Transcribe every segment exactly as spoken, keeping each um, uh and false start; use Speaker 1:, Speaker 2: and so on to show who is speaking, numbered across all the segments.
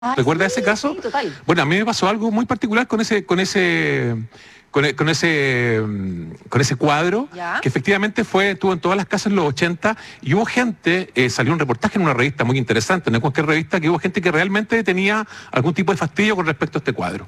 Speaker 1: Ah,
Speaker 2: ¿Recuerdas
Speaker 1: sí,
Speaker 2: ese caso?
Speaker 1: sí, total.
Speaker 2: Bueno, a mí me pasó algo muy particular con ese, con ese, con, e- con ese, mm, con ese cuadro,
Speaker 1: ¿Ya?
Speaker 2: que efectivamente fue, estuvo en todas las casas en los ochenta, y hubo gente, eh, salió un reportaje en una revista muy interesante, no es cualquier revista, que hubo gente que realmente tenía algún tipo de fastidio con respecto a este cuadro.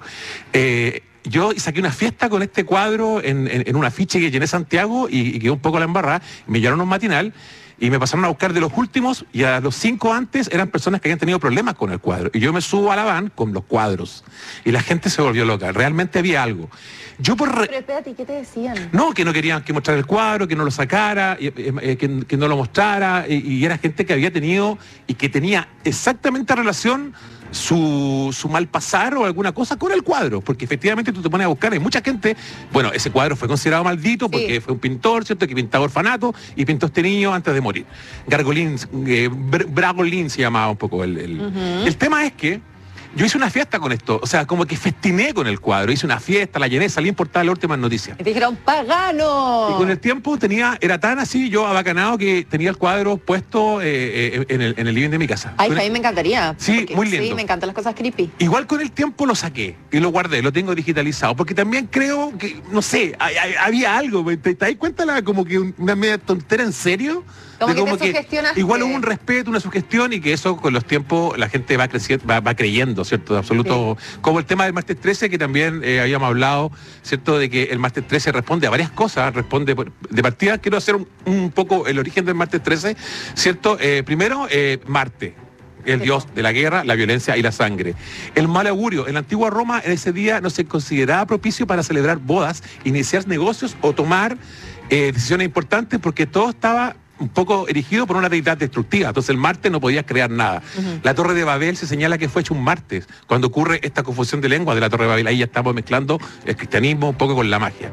Speaker 2: Eh, yo saqué una fiesta con este cuadro en, en, en un afiche que llené Santiago y, y quedó un poco a la embarrada, me llevaron a un matinal. Y me pasaron a buscar de los últimos, y a los cinco antes eran personas que habían tenido problemas con el cuadro. Y yo me subo a la van con los cuadros. Y la gente se volvió loca. Realmente había algo. Yo por... re-
Speaker 1: Pero espérate, ¿y qué te decían?
Speaker 2: No, que no querían que mostrara el cuadro, que no lo sacara, eh, eh, eh, que, que no lo mostrara. Y, y era gente que había tenido y que tenía exactamente relación su, su mal pasar o alguna cosa con el cuadro, porque efectivamente tú te pones a buscar, hay mucha gente, bueno, ese cuadro fue considerado maldito porque
Speaker 1: Sí.
Speaker 2: fue un pintor, ¿cierto?, que pintaba orfanato y pintó a este niño antes de morir. Gargolín, eh, Br- Bragolín se llamaba un poco el, el,
Speaker 1: Ujú.
Speaker 2: el tema es que yo hice una fiesta con esto, o sea, como que festiné con el cuadro, hice una fiesta, la llené, salí en portada de la última noticia.
Speaker 1: Y te dijeron, ¡pagano!
Speaker 2: Y con el tiempo tenía, era tan así yo abacanado que tenía el cuadro puesto eh, eh, en, el, en el living de mi casa.
Speaker 1: Ay,
Speaker 2: Con
Speaker 1: a
Speaker 2: el-
Speaker 1: mí me encantaría.
Speaker 2: Sí,
Speaker 1: porque-
Speaker 2: muy lindo.
Speaker 1: Sí, me encantan las cosas creepy.
Speaker 2: Igual con el tiempo lo saqué y lo guardé, lo tengo digitalizado, porque también creo que, no sé, hay- hay- había algo, ¿te, te das cuenta la, como que un- una media tontera en serio?
Speaker 1: Como
Speaker 2: De
Speaker 1: que te sugestionaste.
Speaker 2: igual hubo un respeto, una sugestión, y que eso con los tiempos la gente va creciendo, va, va creyendo, ¿cierto? De absoluto. Como el tema del Martes trece, que también eh, habíamos hablado, ¿cierto? De que el Martes trece responde a varias cosas, responde por- de partida, quiero hacer un, un poco el origen del Martes trece, ¿cierto? Eh, primero, eh, Marte. El
Speaker 1: Sí,
Speaker 2: dios
Speaker 1: po.
Speaker 2: de la guerra, la violencia y la sangre. El mal augurio. En la antigua Roma, en ese día no se consideraba propicio para celebrar bodas, iniciar negocios o tomar eh, decisiones importantes, porque todo estaba un poco erigido por una deidad destructiva. Entonces el martes no podías crear nada.
Speaker 1: Ujú.
Speaker 2: La Torre de Babel se señala que fue hecho un martes, cuando ocurre esta confusión de lengua de la Torre de Babel. Ahí ya estamos mezclando el cristianismo un poco con la magia.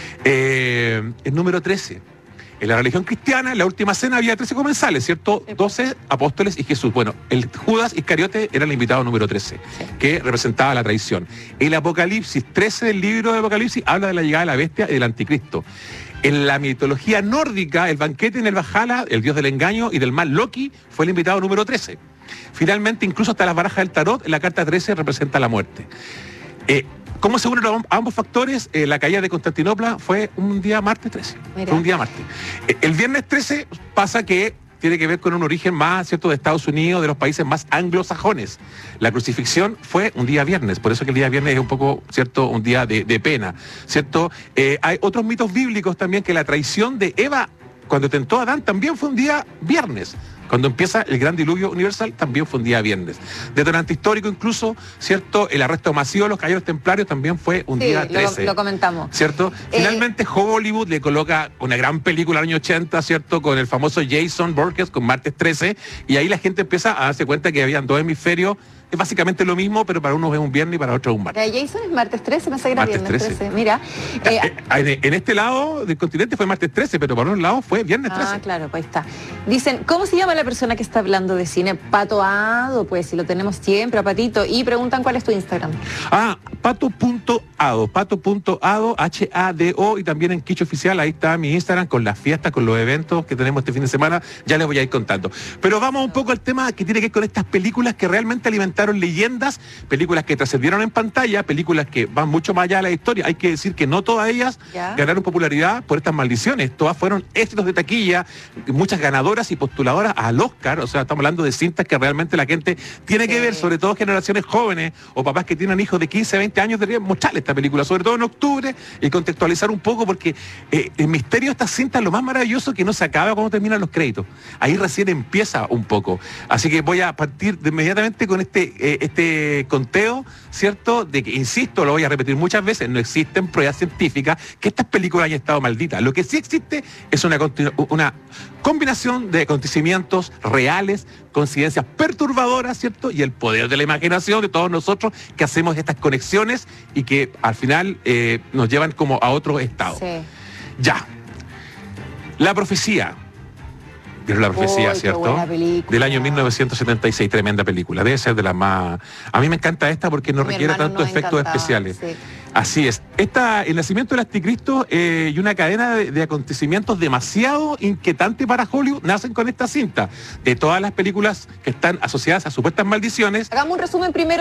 Speaker 2: Eh, el número trece. En la religión cristiana, en la última cena había trece comensales, ¿cierto? doce apóstoles y Jesús. Bueno, el Judas Iscariote era el invitado número trece,
Speaker 1: Sí.
Speaker 2: que representaba la traición. El Apocalipsis trece del libro de Apocalipsis habla de la llegada de la bestia y del anticristo. En la mitología nórdica, el banquete en el Valhalla, el dios del engaño y del mal Loki, fue el invitado número trece. Finalmente, incluso hasta las barajas del tarot, en la carta trece representa la muerte. Eh, ¿Cómo se unen a ambos factores? Eh, la caída de Constantinopla fue un día martes trece.
Speaker 1: Mira.
Speaker 2: Fue un día martes. Eh, el viernes trece pasa que tiene que ver con un origen más, ¿cierto?, de Estados Unidos, de los países más anglosajones. La crucifixión fue un día viernes, por eso que el día viernes es un poco, ¿cierto?, un día de, de pena, ¿cierto? Eh, hay otros mitos bíblicos también, que la traición de Eva cuando tentó a Adán también fue un día viernes. Cuando empieza el gran diluvio universal también fue un día viernes. Detonante histórico incluso, ¿cierto? El arresto masivo de los caballeros templarios también fue un
Speaker 1: Sí,
Speaker 2: día
Speaker 1: lo,
Speaker 2: trece.
Speaker 1: lo comentamos.
Speaker 2: ¿Cierto?
Speaker 1: Eh,
Speaker 2: Finalmente Hollywood le coloca una gran película del año ochenta, ¿cierto? Con el famoso Jason Voorhees, con Martes trece, y ahí la gente empieza a darse cuenta que habían dos hemisferios. Es básicamente lo mismo, pero para unos es un viernes y para otros es un martes.
Speaker 1: La Jason es martes trece, me que era
Speaker 2: Martes
Speaker 1: viernes
Speaker 2: trece.
Speaker 1: trece. Mira. eh,
Speaker 2: Eh, en, en este lado del continente fue martes trece, pero para otros lados fue viernes trece.
Speaker 1: Ah, claro, pues ahí está. Dicen, ¿cómo se llama la persona que está hablando de cine? Pato Ado, pues si lo tenemos siempre, a Patito. Y preguntan cuál es tu Instagram.
Speaker 2: Ah, pato.ado, pato.ado, H A D O, y también en Quicho Oficial, ahí está mi Instagram con las fiestas, con los eventos que tenemos este fin de semana, ya les voy a ir contando. Pero vamos un poco al tema que tiene que ver con estas películas que realmente alimentaron leyendas, películas que trascendieron en pantalla, películas que van mucho más allá de la historia. Hay que decir que no todas ellas
Speaker 1: ¿Ya?
Speaker 2: ganaron popularidad por estas maldiciones, todas fueron éxitos de taquilla, muchas ganadoras y postuladoras al Oscar, o sea, estamos hablando de cintas que realmente la gente tiene que
Speaker 1: Sí.
Speaker 2: ver, sobre todo generaciones jóvenes o papás que tienen hijos de quince, veinte años, deberían mostrarle esta película, sobre todo en octubre, y contextualizar un poco, porque eh, el misterio de estas cintas, lo más maravilloso, que no se acaba cuando terminan los créditos. Ahí recién empieza un poco. Así que voy a partir de inmediatamente con este, eh, este conteo, ¿cierto? De que, insisto, lo voy a repetir muchas veces, no existen pruebas científicas que estas películas hayan estado malditas. Lo que sí existe es una, continu- una combinación de acontecimientos reales, coincidencias perturbadoras, ¿cierto? Y el poder de la imaginación de todos nosotros que hacemos estas conexiones y que al final eh, nos llevan como a otro estado.
Speaker 1: Sí.
Speaker 2: Ya. La profecía. ¿Vieron La Profecía,
Speaker 1: Uy, qué
Speaker 2: cierto?
Speaker 1: buena película.
Speaker 2: Del año mil novecientos setenta y seis, tremenda película. Debe ser de las más... A mí me encanta esta porque no
Speaker 1: Mi
Speaker 2: requiere
Speaker 1: hermano
Speaker 2: tantos
Speaker 1: nos
Speaker 2: efectos
Speaker 1: encantaba,
Speaker 2: especiales.
Speaker 1: sí.
Speaker 2: Así es. Esta, el nacimiento del anticristo eh, y una cadena de, de acontecimientos demasiado inquietante para Hollywood nacen con esta cinta. De todas las películas que están asociadas a supuestas maldiciones,
Speaker 1: Hagamos un resumen primero.